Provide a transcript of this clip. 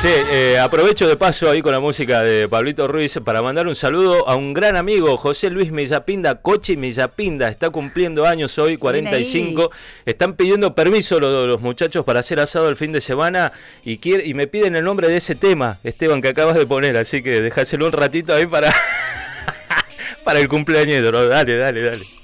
Che, aprovecho de paso ahí con la música de Pablito Ruiz para mandar un saludo a un gran amigo, José Luis Millapinda, Cochi Millapinda, está cumpliendo años hoy, 45. Están pidiendo permiso los muchachos para hacer asado el fin de semana y me piden el nombre de ese tema, Esteban, que acabas de poner, así que dejáselo un ratito ahí para el cumpleañero, ¿no? Dale.